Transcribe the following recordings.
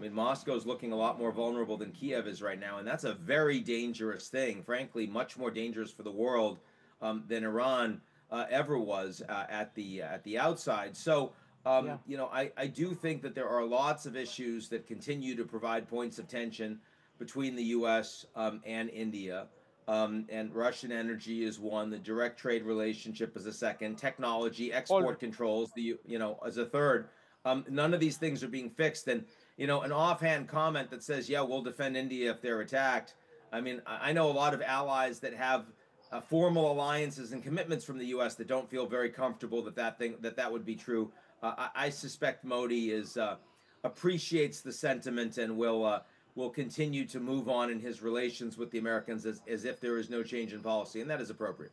mean, Moscow's looking a lot more vulnerable than Kiev is right now, and that's a very dangerous thing. Frankly, much more dangerous for the world than Iran ever was at the outside. So, Yeah. you know, I do think that there are lots of issues that continue to provide points of tension between the U.S. And India. And Russian energy is one. The direct trade relationship is a second. Technology, export controls, as a third. None of these things are being fixed. And an offhand comment that says, "Yeah, we'll defend India if they're attacked." I mean, I know a lot of allies that have formal alliances and commitments from the U.S. that don't feel very comfortable that would be true. I suspect Modi appreciates the sentiment and will continue to move on in his relations with the Americans as if there is no change in policy, and that is appropriate.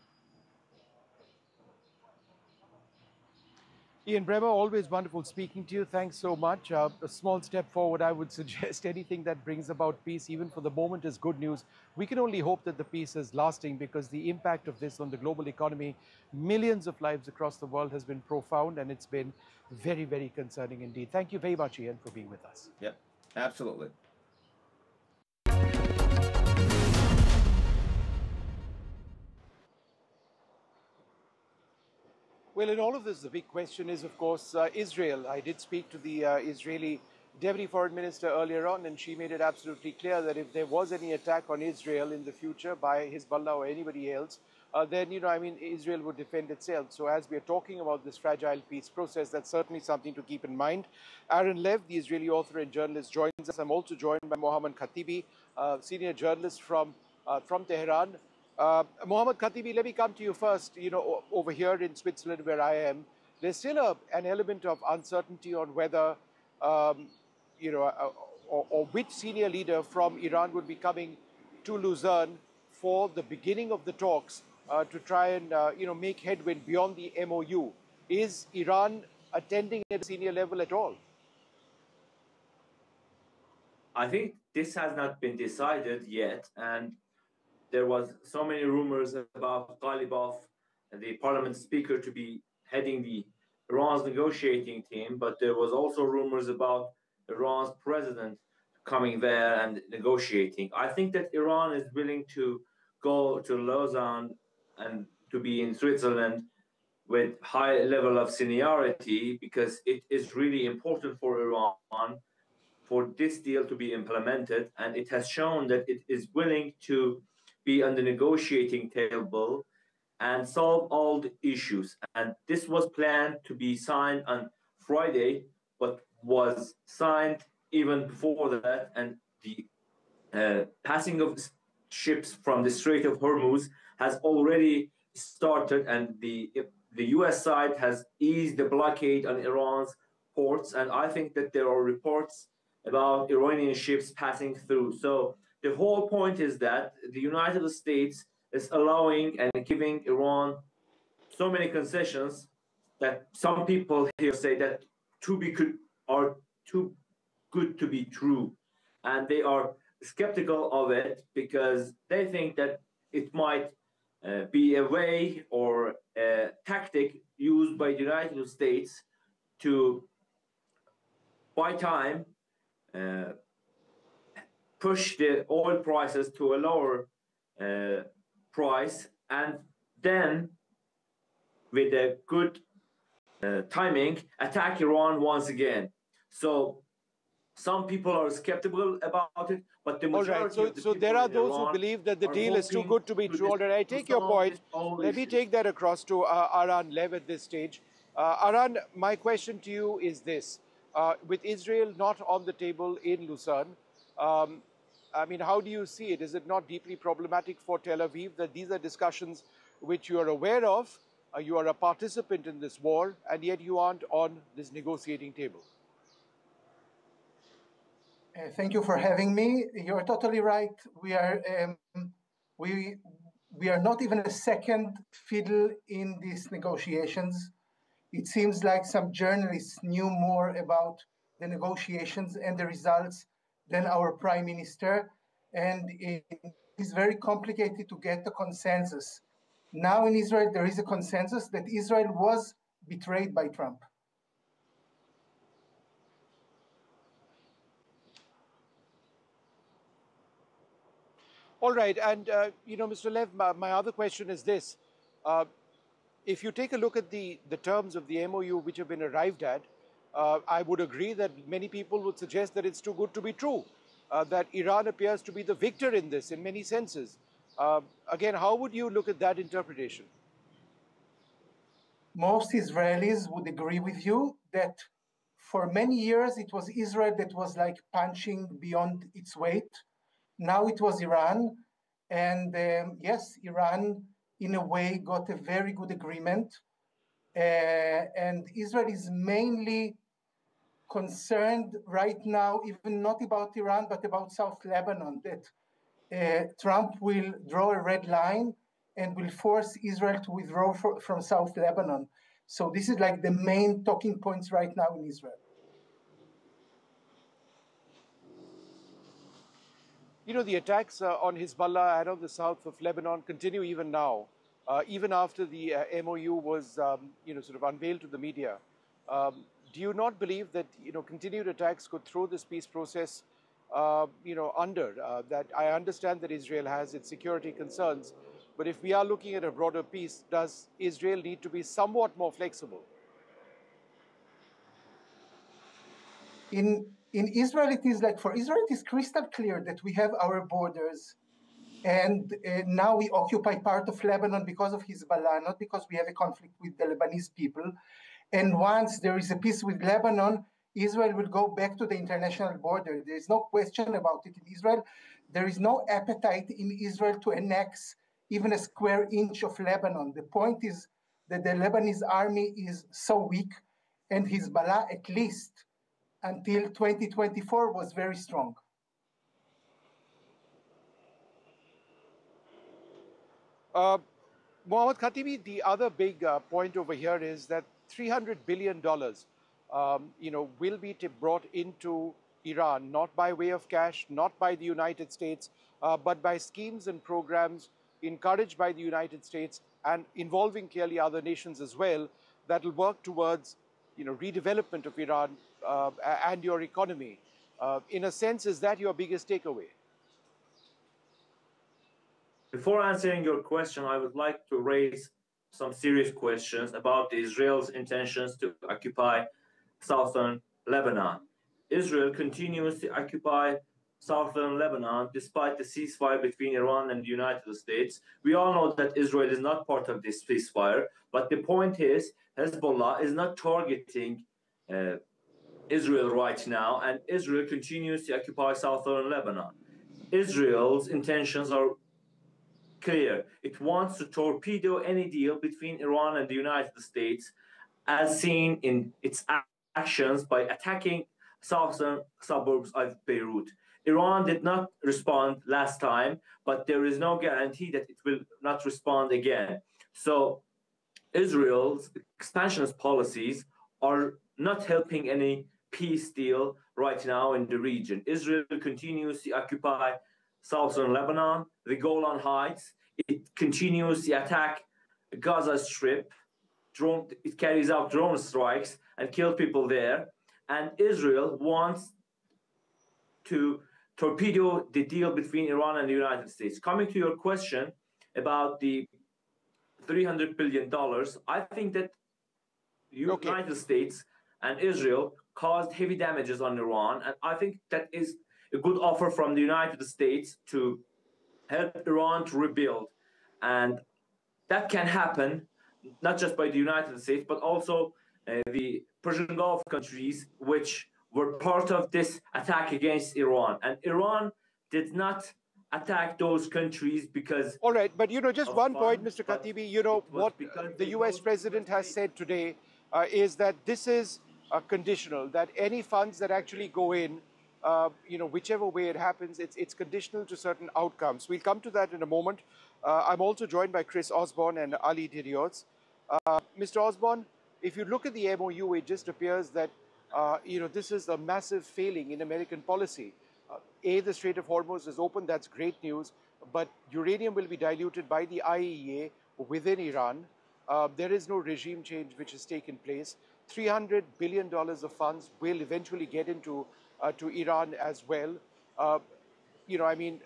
Ian Bremmer, always wonderful speaking to you. Thanks so much. A small step forward, I would suggest anything that brings about peace, even for the moment, is good news. We can only hope that the peace is lasting, because the impact of this on the global economy, millions of lives across the world, has been profound, and it's been very, very concerning indeed. Thank you very much, Ian, for being with us. Yep, absolutely. Well, in all of this, the big question is, of course, Israel. I did speak to the Israeli Deputy Foreign Minister earlier on, and she made it absolutely clear that if there was any attack on Israel in the future by Hezbollah or anybody else, then, Israel would defend itself. So as we are talking about this fragile peace process, that's certainly something to keep in mind. Aaron Lev, the Israeli author and journalist, joins us. I'm also joined by Mohammad Khatibi, senior journalist from Tehran. Mohammad Khatibi, let me come to you first. Over here in Switzerland, where I am, there's still an element of uncertainty on whether, or which senior leader from Iran would be coming to Lausanne for the beginning of the talks to try and, make headway beyond the MOU. Is Iran attending at a senior level at all? I think this has not been decided yet, and there was so many rumors about Ghalibaf, the parliament speaker, to be heading the Iran's negotiating team, but there was also rumors about Iran's president coming there and negotiating. I think that Iran is willing to go to Lausanne and to be in Switzerland with high level of seniority, because it is really important for Iran for this deal to be implemented, and it has shown that it is willing to be on the negotiating table and solve all the issues. And this was planned to be signed on Friday, but was signed even before that. And the passing of ships from the Strait of Hormuz has already started, and the US side has eased the blockade on Iran's ports. And I think that there are reports about Iranian ships passing through. So the whole point is that the United States is allowing and giving Iran so many concessions that some people here say that are too good to be true. And they are skeptical of it because they think that it might be a way or a tactic used by the United States to buy time, push the oil prices to a lower price, and then with a good timing, attack Iran once again. So some people are skeptical about it, but the majority of the so there are those Iran who believe that the deal is too good to be true. All right, I take your point. Let me take that across to Aaron Lev at this stage. Aaron, my question to you is this. With Israel not on the table in Lausanne, how do you see it? Is it not deeply problematic for Tel Aviv that these are discussions which you are aware of, you are a participant in this war, and yet you aren't on this negotiating table? Thank you for having me. You're totally right. We are not even a second fiddle in these negotiations. It seems like some journalists knew more about the negotiations and the results than our prime minister. And it is very complicated to get the consensus. Now in Israel, there is a consensus that Israel was betrayed by Trump. All right. And, Mr. Lev, my other question is this. Uh, if you take a look at the terms of the MOU which have been arrived at, I would agree that many people would suggest that it's too good to be true, that Iran appears to be the victor in this in many senses. Again, how would you look at that interpretation? Most Israelis would agree with you that for many years it was Israel that was like punching beyond its weight. Now it was Iran. And yes, Iran, in a way, got a very good agreement. And Israel is mainly concerned right now, even not about Iran, but about South Lebanon, that Trump will draw a red line and will force Israel to withdraw from South Lebanon. So this is like the main talking points right now in Israel. The attacks on Hezbollah and on the south of Lebanon continue even now, even after the MOU was, sort of unveiled to the media. Do you not believe that, continued attacks could throw this peace process, under? That I understand that Israel has its security concerns, but if we are looking at a broader peace, does Israel need to be somewhat more flexible? In Israel, it is like, for Israel, it is crystal clear that we have our borders. And now we occupy part of Lebanon because of Hezbollah, not because we have a conflict with the Lebanese people. And once there is a peace with Lebanon, Israel will go back to the international border. There is no question about it in Israel. There is no appetite in Israel to annex even a square inch of Lebanon. The point is that the Lebanese army is so weak, and Hezbollah, at least until 2024, was very strong. Mohammad Khatibi, the other big point over here is that $300 billion, will be brought into Iran, not by way of cash, not by the United States, but by schemes and programs encouraged by the United States and involving clearly other nations as well, that will work towards, redevelopment of Iran and your economy. In a sense, is that your biggest takeaway? Before answering your question, I would like to raise some serious questions about Israel's intentions to occupy southern Lebanon. Israel continues to occupy southern Lebanon despite the ceasefire between Iran and the United States. We all know that Israel is not part of this ceasefire, but the point is Hezbollah is not targeting Israel right now, and Israel continues to occupy southern Lebanon. Israel's intentions are clear. It wants to torpedo any deal between Iran and the United States, as seen in its actions by attacking southern suburbs of Beirut. Iran did not respond last time, but there is no guarantee that it will not respond again. So Israel's expansionist policies are not helping any peace deal right now in the region. Israel continues to occupy southern Lebanon, the Golan Heights. It continues to attack Gaza Strip. It carries out drone strikes and kills people there. And Israel wants to torpedo the deal between Iran and the United States. Coming to your question about the $300 billion, I think that the United States and Israel caused heavy damages on Iran. And I think that is a good offer from the United States to help Iran to rebuild. And that can happen not just by the United States, but also the Persian Gulf countries, which were part of this attack against Iran. And Iran did not attack those countries because... All right, but just one point, Mr. Khatibi, what the US president has said today is that this is conditional, that any funds that actually go in, whichever way it happens, it's conditional to certain outcomes. We'll come to that in a moment. I'm also joined by Chris Osborne and Ali Diriots. Mr. Osborne, if you look at the MOU, it just appears that, this is a massive failing in American policy. The Strait of Hormuz is open, that's great news, but uranium will be diluted by the IAEA within Iran. There is no regime change which has taken place. $300 billion of funds will eventually get into to Iran as well.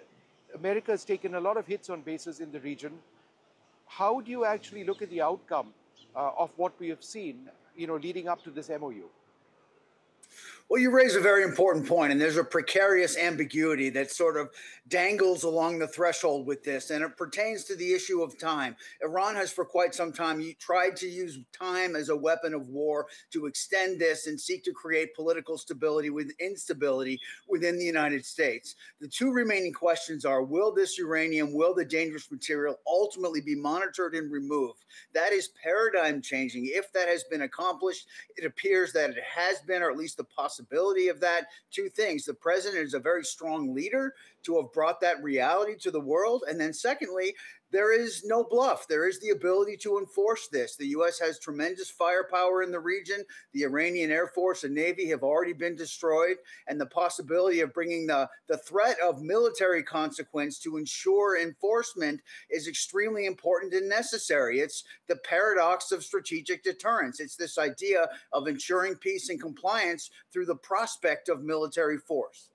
America has taken a lot of hits on bases in the region. How do you actually look at the outcome of what we have seen, leading up to this MOU? Well, you raise a very important point, and there's a precarious ambiguity that sort of dangles along the threshold with this, and it pertains to the issue of time. Iran has, for quite some time, tried to use time as a weapon of war to extend this and seek to create political stability with instability within the United States. The two remaining questions are: will this uranium, will the dangerous material ultimately be monitored and removed? That is paradigm changing. If that has been accomplished, it appears that it has been, or at least the possibility of that. Two things: the president is a very strong leader to have brought that reality to the world. And then secondly, there is no bluff. There is the ability to enforce this. The U.S. has tremendous firepower in the region. The Iranian Air Force and Navy have already been destroyed. And the possibility of bringing the threat of military consequence to ensure enforcement is extremely important and necessary. It's the paradox of strategic deterrence. It's this idea of ensuring peace and compliance through the prospect of military force.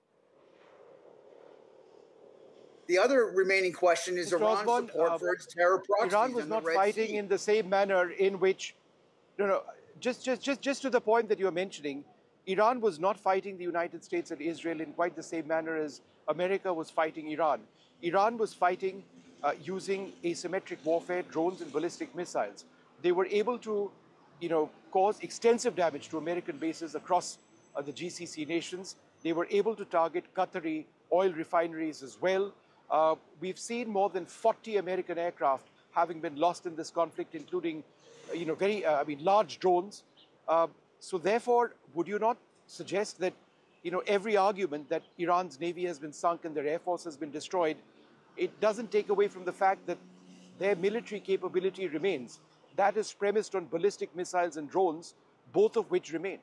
The other remaining question is Mr. Iran's Osborne, support for its terror proxies. Iran was not fighting in the same manner in which, just to the point that you're mentioning, Iran was not fighting the United States and Israel in quite the same manner as America was fighting Iran. Iran was fighting using asymmetric warfare, drones and ballistic missiles. They were able to, cause extensive damage to American bases across the GCC nations. They were able to target Qatari oil refineries as well. We've seen more than 40 American aircraft having been lost in this conflict, including, very, large drones. So therefore, would you not suggest that, every argument that Iran's navy has been sunk and their air force has been destroyed, it doesn't take away from the fact that their military capability remains? That is premised on ballistic missiles and drones, both of which remain.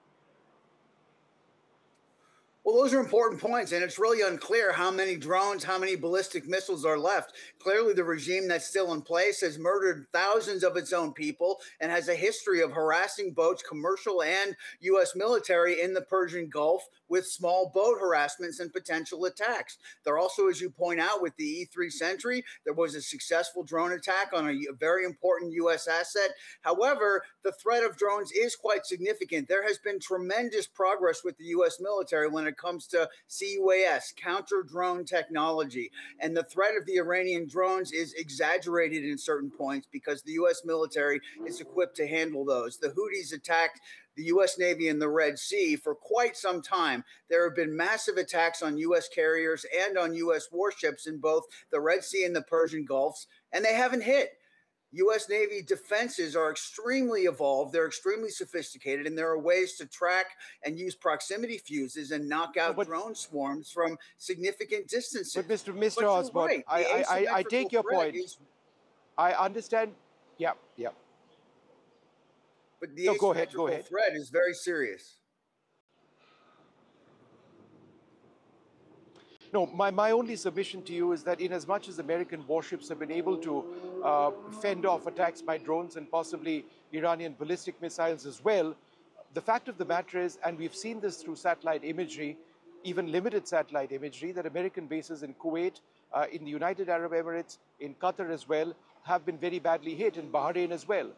Well, those are important points, and it's really unclear how many drones, how many ballistic missiles are left. Clearly, the regime that's still in place has murdered thousands of its own people and has a history of harassing boats, commercial and U.S. military, in the Persian Gulf with small boat harassments and potential attacks. There also, as you point out, with the E-3 Sentry, there was a successful drone attack on a very important U.S. asset. However, the threat of drones is quite significant. There has been tremendous progress with the U.S. military when it comes to CUAS, counter drone technology. And the threat of the Iranian drones is exaggerated in certain points because the U.S. military is equipped to handle those. The Houthis attacked the U.S. Navy in the Red Sea for quite some time. There have been massive attacks on U.S. carriers and on U.S. warships in both the Red Sea and the Persian Gulfs, and they haven't hit. U.S. Navy defenses are extremely evolved. They're extremely sophisticated, and there are ways to track and use proximity fuses and knock out drone swarms from significant distances. But Mr. Osborne, right. I take your point. I understand. Yeah. But the asymmetrical threat is very serious. No, my only submission to you is that in as much as American warships have been able to fend off attacks by drones and possibly Iranian ballistic missiles as well, the fact of the matter is, and we've seen this through satellite imagery, even limited satellite imagery, that American bases in Kuwait, in the United Arab Emirates, in Qatar as well, have been very badly hit, in Bahrain as well.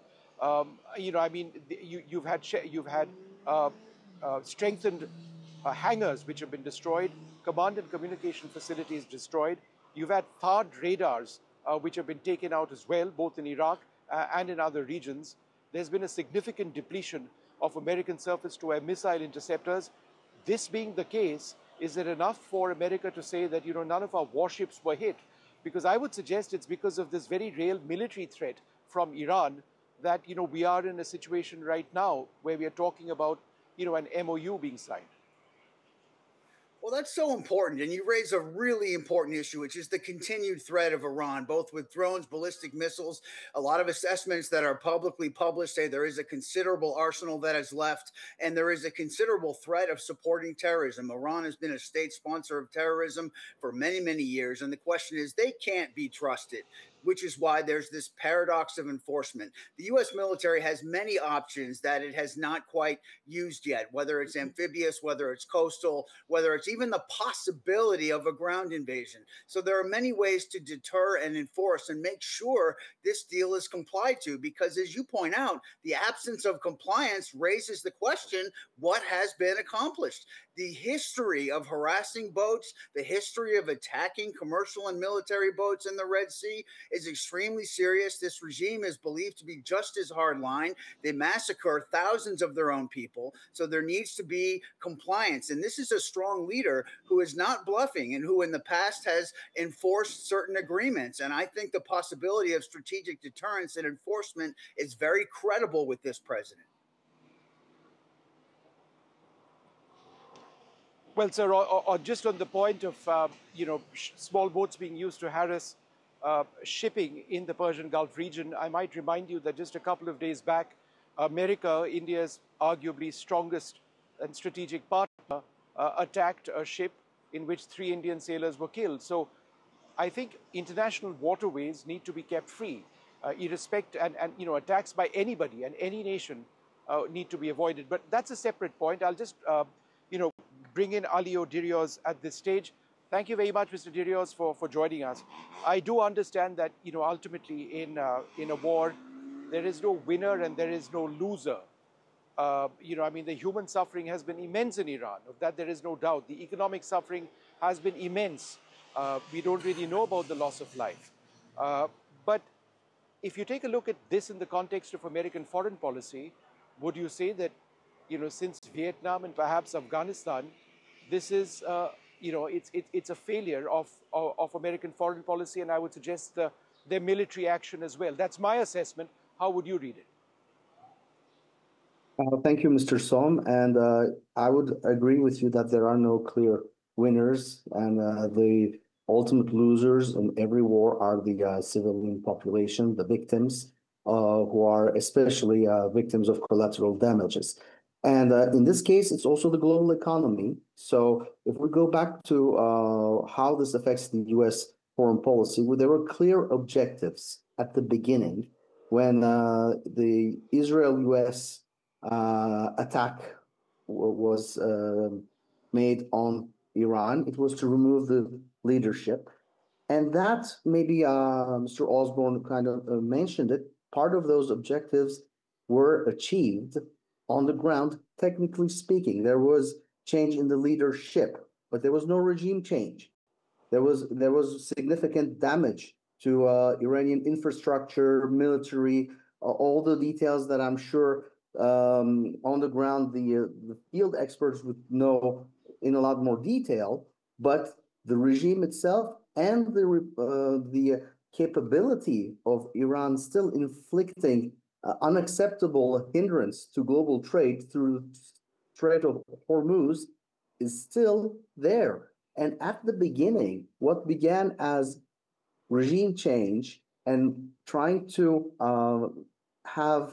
You've had strengthened hangars which have been destroyed, command and communication facilities destroyed. You've had THAAD radars which have been taken out as well, both in Iraq and in other regions. There's been a significant depletion of American surface-to-air missile interceptors. This being the case, is it enough for America to say that, none of our warships were hit? Because I would suggest it's because of this very real military threat from Iran that, we are in a situation right now where we are talking about, an MOU being signed. Well, that's so important. And you raise a really important issue, which is the continued threat of Iran, both with drones, ballistic missiles. A lot of assessments that are publicly published say there is a considerable arsenal that is left, and there is a considerable threat of supporting terrorism. Iran has been a state sponsor of terrorism for many, many years. And the question is, they can't be trusted. which is why there's this paradox of enforcement. The U.S. military has many options that it has not quite used yet, whether it's amphibious, whether it's coastal, whether it's even the possibility of a ground invasion. So there are many ways to deter and enforce and make sure this deal is complied to, because as you point out, the absence of compliance raises the question, what has been accomplished? The history of harassing boats, the history of attacking commercial and military boats in the Red Sea is extremely serious. This regime is believed to be just as hardline. They massacre thousands of their own people. So there needs to be compliance. And this is a strong leader who is not bluffing and who in the past has enforced certain agreements. And I think the possibility of strategic deterrence and enforcement is very credible with this president. Well, sir, just on the point of small boats being used to harass shipping in the Persian Gulf region, I might remind you that just a couple of days back, America, India's arguably strongest and strategic partner, attacked a ship in which 3 Indian sailors were killed. So I think international waterways need to be kept free, and attacks by anybody and any nation need to be avoided. But that's a separate point. I'll just bring in Alio Dirios at this stage. Thank you very much, Mr. Dirios, for joining us. I do understand that ultimately in a war, there is no winner and there is no loser. The human suffering has been immense in Iran. Of that, there is no doubt. The economic suffering has been immense. We don't really know about the loss of life. But if you take a look at this in the context of American foreign policy, would you say that, since Vietnam and perhaps Afghanistan, this is, it's a failure of American foreign policy, and I would suggest their military action as well. That's my assessment. How would you read it? Thank you, Mr. Som. And I would agree with you that there are no clear winners, and the ultimate losers in every war are the civilian population, the victims, who are especially victims of collateral damages. And in this case, it's also the global economy. So if we go back to how this affects the U.S. foreign policy, well, there were clear objectives at the beginning when the Israel-U.S. Attack was made on Iran. It was to remove the leadership. And that, maybe Mr. Osborne kind of mentioned it, part of those objectives were achieved on the ground. Technically speaking, there was change in the leadership, but there was no regime change. There was significant damage to Iranian infrastructure, military, all the details that I'm sure on the ground the field experts would know in a lot more detail. But the regime itself and the capability of Iran still inflicting unacceptable hindrance to global trade through Strait of Hormuz is still there. And at the beginning, what began as regime change and trying to have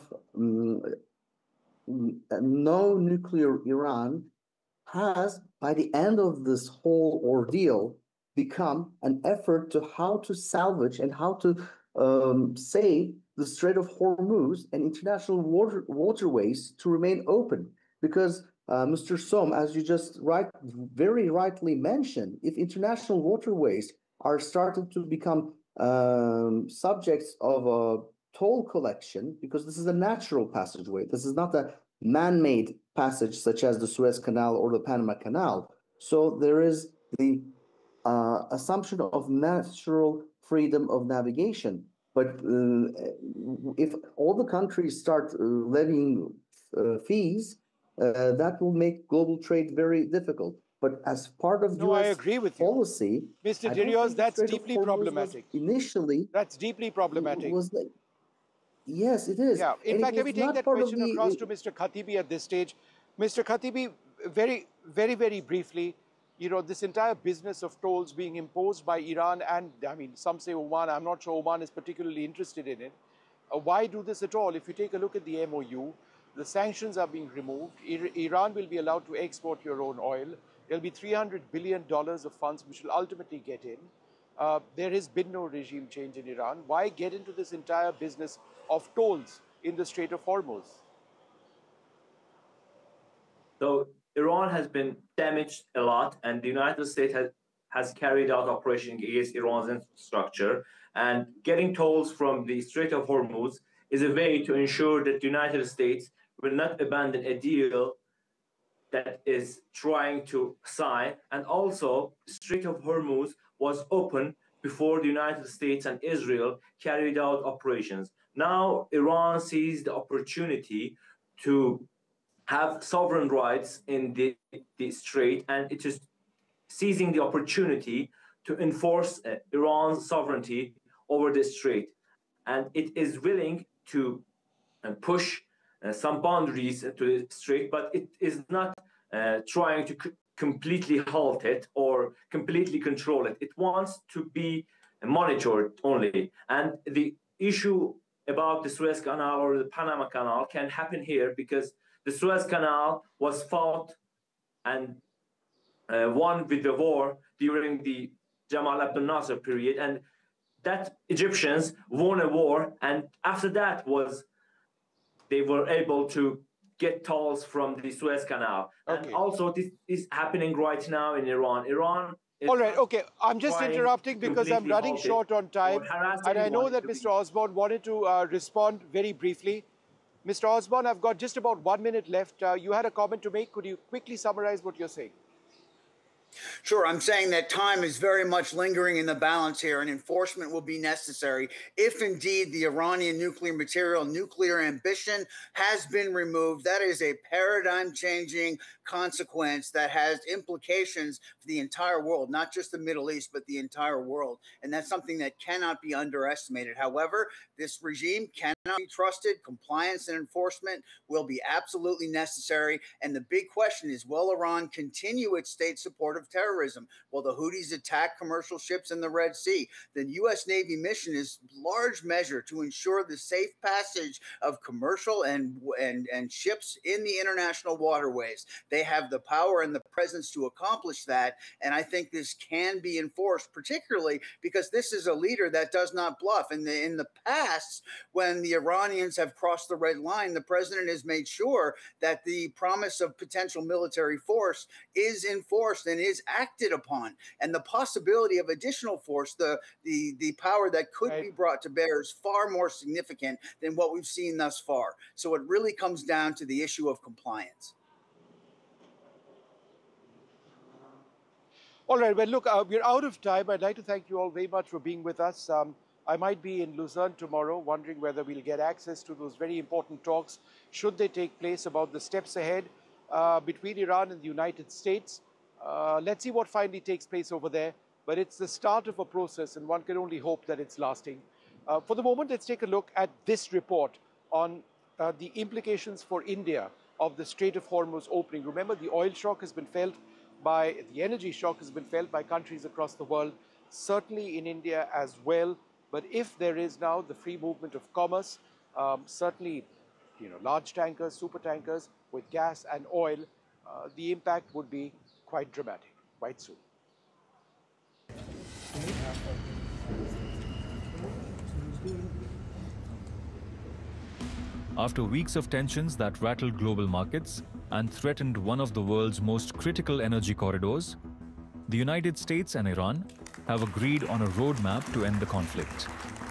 no nuclear Iran has, by the end of this whole ordeal, become an effort to how to salvage and how to save the Strait of Hormuz and international waterways to remain open. Because Mr. Som, as you just very rightly mentioned, if international waterways are starting to become subjects of a toll collection, because this is a natural passageway, this is not a man-made passage such as the Suez Canal or the Panama Canal. So there is the assumption of natural freedom of navigation. But if all the countries start levying fees, that will make global trade very difficult. But as part of I US agree with policy, you. Mr. Dirios, that's deeply problematic. Initially, that's deeply problematic. Yes, it is. Yeah. In fact, let me take that question across to Mr. Khatibi at this stage. Mr. Khatibi, very, very, very briefly, this entire business of tolls being imposed by Iran and, some say Oman, I'm not sure Oman is particularly interested in it. Why do this at all? If you take a look at the MOU, the sanctions are being removed. Iran will be allowed to export your own oil. There'll be $300 billion of funds which will ultimately get in. there has been no regime change in Iran. Why get into this entire business of tolls in the Strait of Hormuz? So Iran has been damaged a lot, and the United States has carried out operations against Iran's infrastructure. And getting tolls from the Strait of Hormuz is a way to ensure that the United States will not abandon a deal that is trying to sign. And also, Strait of Hormuz was open before the United States and Israel carried out operations. Now, Iran sees the opportunity to have sovereign rights in the strait, and it is seizing the opportunity to enforce Iran's sovereignty over the strait. And it is willing to push some boundaries to the strait, but it is not trying to completely halt it or completely control it. It wants to be monitored only. And the issue about the Suez Canal or the Panama Canal can happen here because the Suez Canal was fought and won with the war during the Jamal Abdel Nasser period, and that Egyptians won a war, and after that they were able to get tolls from the Suez Canal. Okay. And also this is happening right now in Iran. All right, okay. I'm just interrupting because I'm running short on time. And I know that Mr. Osborne wanted to respond very briefly. Mr. Osborne, I've got just about 1 minute left. You had a comment to make. Could you quickly summarize what you're saying? Sure. I'm saying that time is very much lingering in the balance here, and enforcement will be necessary if indeed the Iranian nuclear material, nuclear ambition has been removed. That is a paradigm-changing consequence that has implications for the entire world, not just the Middle East, but the entire world. And that's something that cannot be underestimated. However, this regime cannot be trusted. Compliance and enforcement will be absolutely necessary. And the big question is, will Iran continue its state support of terrorism? Will the Houthis attack commercial ships in the Red Sea? The U.S. Navy mission is large measure to ensure the safe passage of commercial and ships in the international waterways. They have the power and the presence to accomplish that. And I think this can be enforced, particularly because this is a leader that does not bluff. In the past, when the Iranians have crossed the red line, the president has made sure that the promise of potential military force is enforced and is acted upon. And the possibility of additional force, the power that could be brought to bear is far more significant than what we've seen thus far. So it really comes down to the issue of compliance. All right, well, look, we're out of time. I'd like to thank you all very much for being with us. I might be in Lausanne tomorrow, wondering whether we'll get access to those very important talks, should they take place, about the steps ahead between Iran and the United States. Let's see what finally takes place over there. But it's the start of a process, and one can only hope that it's lasting. For the moment, let's take a look at this report on the implications for India of the Strait of Hormuz opening. Remember, the oil shock has been felt the energy shock has been felt by countries across the world, certainly in India as well. But if there is now the free movement of commerce, certainly, large tankers, super tankers with gas and oil, the impact would be quite dramatic, quite soon. After weeks of tensions that rattled global markets and threatened one of the world's most critical energy corridors, the United States and Iran have agreed on a roadmap to end the conflict.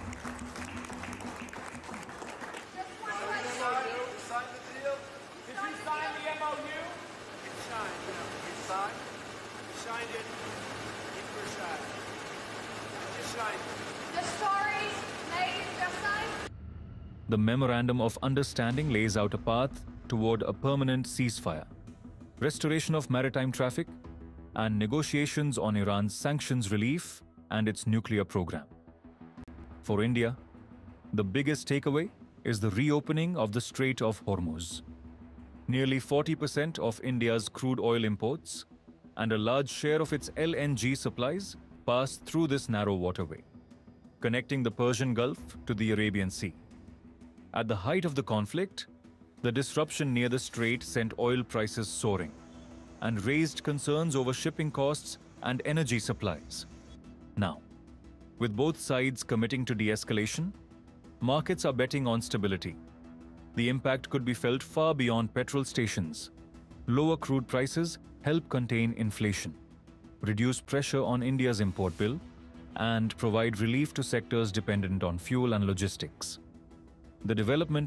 The Memorandum of Understanding lays out a path toward a permanent ceasefire, restoration of maritime traffic, and negotiations on Iran's sanctions relief and its nuclear program. For India, the biggest takeaway is the reopening of the Strait of Hormuz. Nearly 40% of India's crude oil imports and a large share of its LNG supplies pass through this narrow waterway, connecting the Persian Gulf to the Arabian Sea. At the height of the conflict, the disruption near the strait sent oil prices soaring and raised concerns over shipping costs and energy supplies. Now, With both sides committing to de-escalation, markets are betting on stability. The impact could be felt far beyond petrol stations. Lower crude prices help contain inflation, reduce pressure on India's import bill, and provide relief to sectors dependent on fuel and logistics. The development